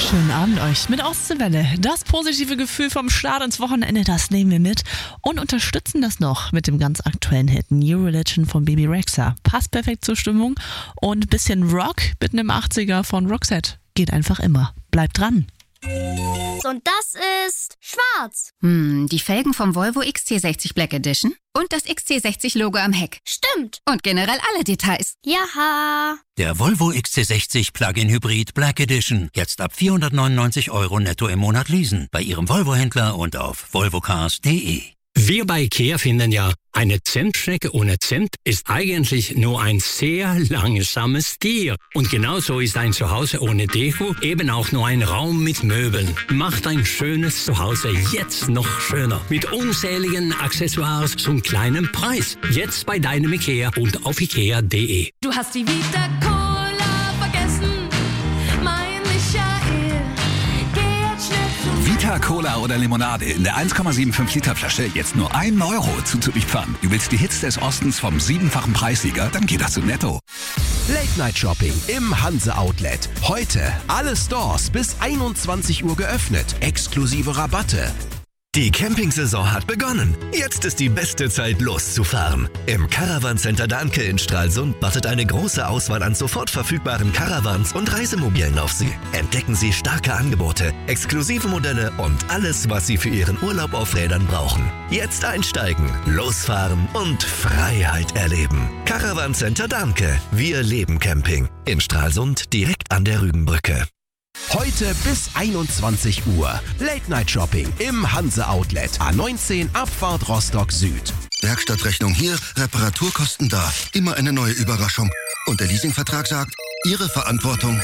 Schönen Abend euch mit Ostseewelle. Das positive Gefühl vom Start ins Wochenende, das nehmen wir mit und unterstützen das noch mit dem ganz aktuellen Hit New Religion von Bebe Rexha. Passt perfekt zur Stimmung und ein bisschen Rock mitten im 80er von Roxette. Geht einfach immer. Bleibt dran. Und das ist schwarz. Die Felgen vom Volvo XC60 Black Edition und das XC60-Logo am Heck. Stimmt. Und generell alle Details. Jaha. Der Volvo XC60 Plug-in Hybrid Black Edition. Jetzt ab 499 € netto im Monat leasen. Bei Ihrem Volvo-Händler und auf volvocars.de. Wir bei IKEA finden ja, eine Zentstrecke ohne Cent ist eigentlich nur ein sehr langsames Tier. Und genauso ist ein Zuhause ohne Deko eben auch nur ein Raum mit Möbeln. Macht ein schönes Zuhause jetzt noch schöner. Mit unzähligen Accessoires zum kleinen Preis. Jetzt bei deinem IKEA und auf ikea.de. Du hast die Vita Cola vergessen, mein Michael. Geh jetzt schnell zu Vita Cola oder Limonade in der 1,75 Liter Flasche jetzt nur 1 € zuzulieferern. Du willst die Hits des Ostens vom 7-fachen Preissieger? Dann geht das zu Netto. Late Night Shopping im Hanse Outlet. Heute alle Stores bis 21 Uhr geöffnet. Exklusive Rabatte. Die Campingsaison hat begonnen. Jetzt ist die beste Zeit, loszufahren. Im Caravan Center Dahnke in Stralsund wartet eine große Auswahl an sofort verfügbaren Caravans und Reisemobilen auf Sie. Entdecken Sie starke Angebote, exklusive Modelle und alles, was Sie für Ihren Urlaub auf Rädern brauchen. Jetzt einsteigen, losfahren und Freiheit erleben. Caravan Center Dahnke. Wir leben Camping. In Stralsund direkt an der Rügenbrücke. Heute bis 21 Uhr. Late Night Shopping im Hanse Outlet. A19 Abfahrt Rostock Süd. Werkstattrechnung hier, Reparaturkosten da. Immer eine neue Überraschung. Und der Leasingvertrag sagt, Ihre Verantwortung.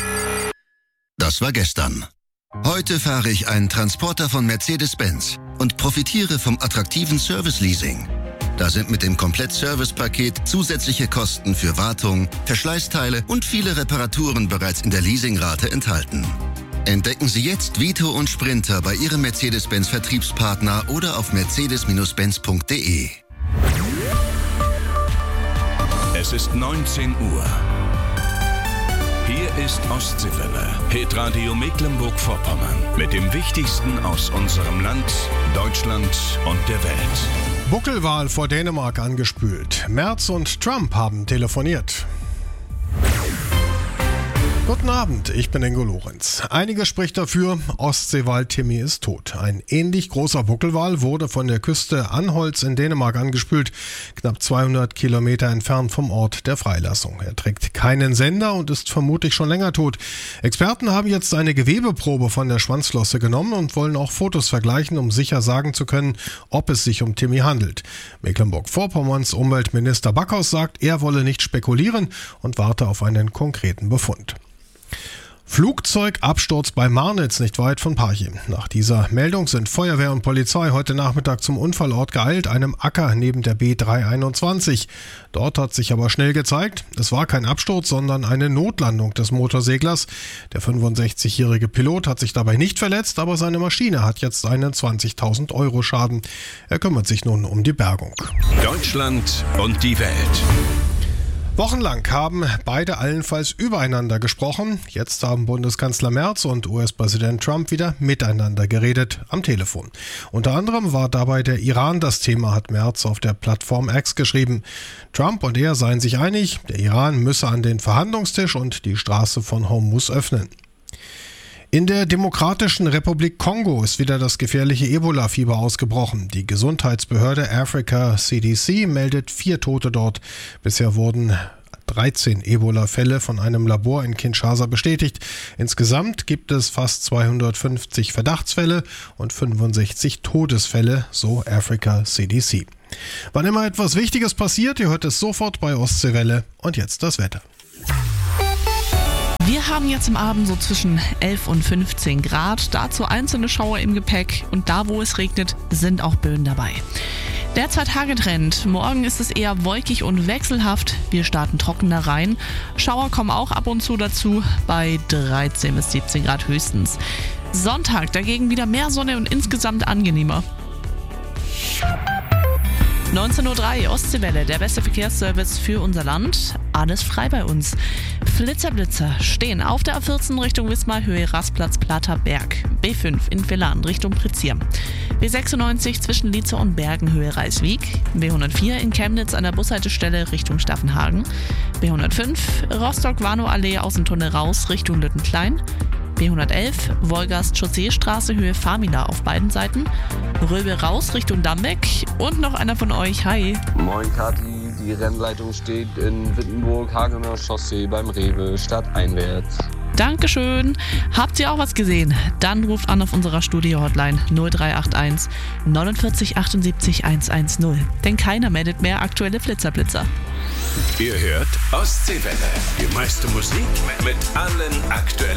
Das war gestern. Heute fahre ich einen Transporter von Mercedes-Benz und profitiere vom attraktiven Service-Leasing. Da sind mit dem Komplett-Service-Paket zusätzliche Kosten für Wartung, Verschleißteile und viele Reparaturen bereits in der Leasingrate enthalten. Entdecken Sie jetzt Vito und Sprinter bei Ihrem Mercedes-Benz-Vertriebspartner oder auf mercedes-benz.de. Es ist 19 Uhr. Hier ist Ostseewelle, Hitradio Mecklenburg-Vorpommern. Mit dem Wichtigsten aus unserem Land, Deutschland und der Welt. Buckelwahl vor Dänemark angespült. Merz und Trump haben telefoniert. Guten Abend, ich bin Ingo Lorenz. Einiges spricht dafür, Ostseewal Timmy ist tot. Ein ähnlich großer Buckelwal wurde von der Küste Anholz in Dänemark angespült, knapp 200 Kilometer entfernt vom Ort der Freilassung. Er trägt keinen Sender und ist vermutlich schon länger tot. Experten haben jetzt eine Gewebeprobe von der Schwanzflosse genommen und wollen auch Fotos vergleichen, um sicher sagen zu können, ob es sich um Timmy handelt. Mecklenburg-Vorpommerns Umweltminister Backhaus sagt, er wolle nicht spekulieren und warte auf einen konkreten Befund. Flugzeugabsturz bei Marnitz, nicht weit von Parchim. Nach dieser Meldung sind Feuerwehr und Polizei heute Nachmittag zum Unfallort geeilt, einem Acker neben der B321. Dort hat sich aber schnell gezeigt, es war kein Absturz, sondern eine Notlandung des Motorseglers. Der 65-jährige Pilot hat sich dabei nicht verletzt, aber seine Maschine hat jetzt einen 20.000 € Schaden. Er kümmert sich nun um die Bergung. Deutschland und die Welt. Wochenlang haben beide allenfalls übereinander gesprochen. Jetzt haben Bundeskanzler Merz und US-Präsident Trump wieder miteinander geredet am Telefon. Unter anderem war dabei der Iran das Thema, hat Merz auf der Plattform X geschrieben. Trump und er seien sich einig, der Iran müsse an den Verhandlungstisch und die Straße von Hormuz öffnen. In der Demokratischen Republik Kongo ist wieder das gefährliche Ebola-Fieber ausgebrochen. Die Gesundheitsbehörde Africa CDC meldet 4 Tote dort. Bisher wurden 13 Ebola-Fälle von einem Labor in Kinshasa bestätigt. Insgesamt gibt es fast 250 Verdachtsfälle und 65 Todesfälle, so Africa CDC. Wann immer etwas Wichtiges passiert, ihr hört es sofort bei Ostseewelle. Und jetzt das Wetter. Wir haben jetzt am Abend so zwischen 11 und 15 Grad, dazu einzelne Schauer im Gepäck und da, wo es regnet, sind auch Böen dabei. Der 2-Tage-Trend. Morgen ist es eher wolkig und wechselhaft. Wir starten trockener rein. Schauer kommen auch ab und zu dazu, bei 13 bis 17 Grad höchstens. Sonntag dagegen wieder mehr Sonne und insgesamt angenehmer. 19:03 Uhr, Ostseewelle, der beste Verkehrsservice für unser Land. alles frei bei uns. Flitzer stehen auf der A14 Richtung Wismar, Höhe Rastplatz Platerberg. B5 in Villan Richtung Prizier. B96 zwischen Lietze und Bergen, Höhe Reiswijk. B104 in Chemnitz an der Bushaltestelle Richtung Staffenhagen. B105 Rostock-Warnow-Allee aus dem Tunnel raus Richtung Lüttenklein. B111 Wolgast-Chaussee-Straße Höhe Famila auf beiden Seiten. Röbe raus Richtung Dambeck. Und noch einer von euch, hi. Moin Kathi, die Rennleitung steht in Wittenburg, Hagener Chaussee beim Rewe, stadteinwärts. Dankeschön. Habt ihr auch was gesehen? Dann ruft an auf unserer Studio-Hotline 0381 49 78 110. Denn keiner meldet mehr aktuelle Flitzer. Ihr hört Ostseewelle. Die meiste Musik mit allen aktuellen